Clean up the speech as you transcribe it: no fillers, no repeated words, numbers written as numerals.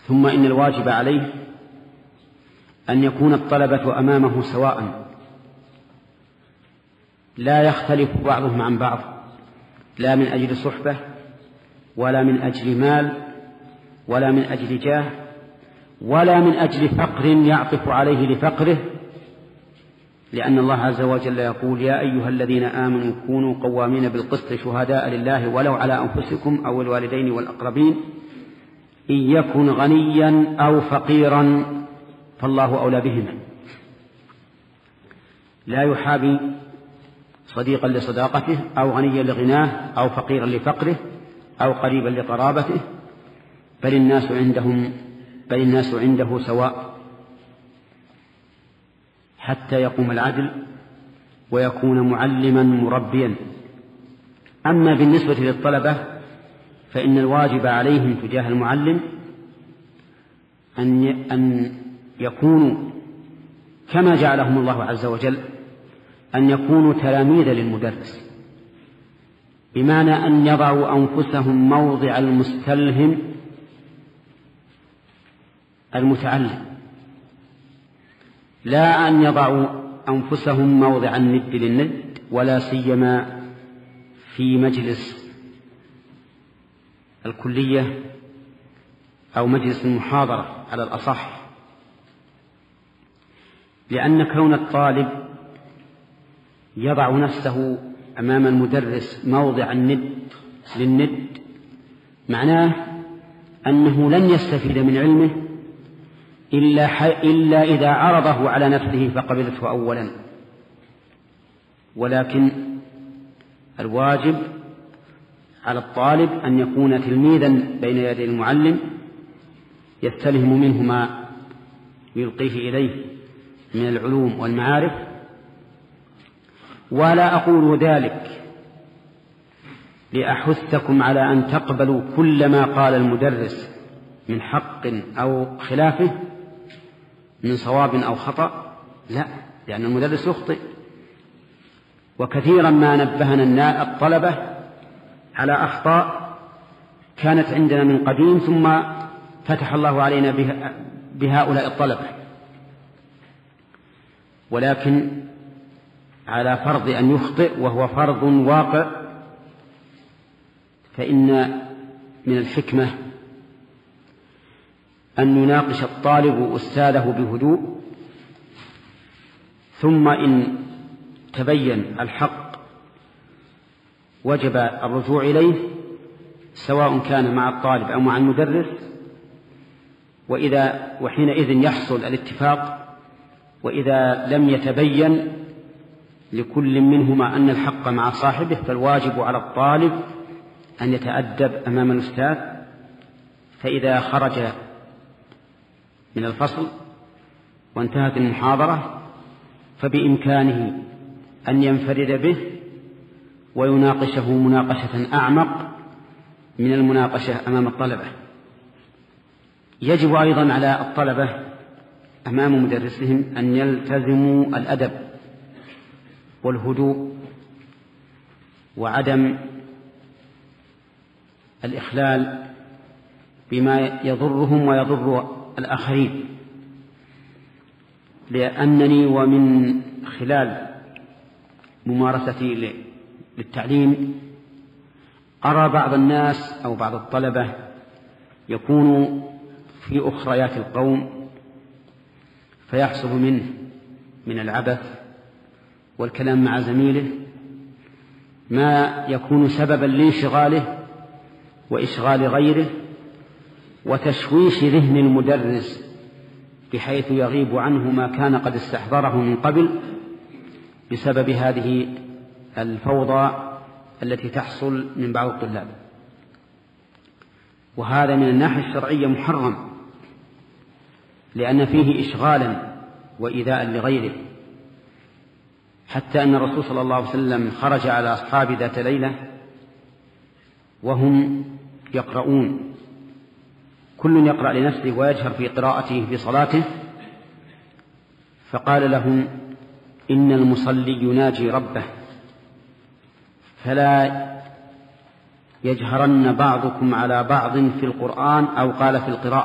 ثم إن الواجب عليه أن يكون الطلبة أمامه سواء، لا يختلف بعضهم عن بعض، لا من أجل صحبة ولا من أجل مال ولا من أجل جاه ولا من أجل فقر يعطف عليه لفقره، لأن الله عز وجل يقول: يا أيها الذين آمنوا كونوا قوامين بالقسط شهداء لله ولو على أنفسكم أو الوالدين والأقربين إن يكن غنيا أو فقيرا فالله أولى بهما. لا يحابي صديقا لصداقته أو غنيا لغناه أو فقيرا لفقره أو قريبا لقرابته، بل الناس عنده سواء حتى يقوم العدل ويكون معلما مربيا. أما بالنسبة للطلبة فإن الواجب عليهم تجاه المعلم أن يكونوا كما جعلهم الله عز وجل، أن يكونوا تلاميذ للمدرس، بمعنى أن يضعوا أنفسهم موضع المستلهم المتعلم، لا أن يضعوا أنفسهم موضع الند للند، ولا سيما في مجلس الكلية أو مجلس المحاضرة على الأصح، لأن كون الطالب يضع نفسه أمام المدرس موضع الند للند معناه أنه لن يستفيد من علمه إلا إذا عرضه على نفسه فقبلته أولا. ولكن الواجب على الطالب أن يكون تلميذا بين يدي المعلم يستلهم منه ما يلقيه إليه من العلوم والمعارف. ولا أقول ذلك لأحثكم على أن تقبلوا كل ما قال المدرس من حق أو خلافه، من صواب أو خطأ، لا، لأن المدرس يخطئ. وكثيرا ما نبهنا الطلبة على أخطاء كانت عندنا من قديم، ثم فتح الله علينا بهؤلاء الطلبة، ولكن على فرض أن يخطئ وهو فرض واقع، فإن من الحكمة أن يناقش الطالب أستاذه بهدوء، ثم إن تبين الحق وجب الرجوع إليه، سواء كان مع الطالب أو مع المدرس، وحينئذ يحصل الاتفاق. وإذا لم يتبين لكل منهما أن الحق مع صاحبه، فالواجب على الطالب أن يتأدب أمام الأستاذ، فإذا خرج من الفصل وانتهت المحاضرة فبإمكانه أن ينفرد به ويناقشه مناقشة أعمق من المناقشة أمام الطلبة. يجب أيضا على الطلبة أمام مدرسهم أن يلتزموا الأدب والهدوء وعدم الإخلال بما يضرهم ويضر الآخرين، لأنني ومن خلال ممارستي للتعليم أرى بعض الناس أو بعض الطلبة يكون في أخريات القوم فيحصل منه من العبث والكلام مع زميله ما يكون سببا لانشغاله وإشغال غيره وتشويش ذهن المدرس، بحيث يغيب عنه ما كان قد استحضره من قبل بسبب هذه الفوضى التي تحصل من بعض الطلاب. وهذا من الناحية الشرعية محرم، لأن فيه إشغالا وإيذاء لغيره، حتى أن الرسول صلى الله عليه وسلم خرج على أصحاب ذات ليلة وهم يقرؤون، كل يقرأ لنفسه ويجهر في قراءته في صلاته، فقال لهم: إن المصلي يناجي ربه، فلا يجهرن بعضكم على بعض في القرآن، أو قال في القراءة.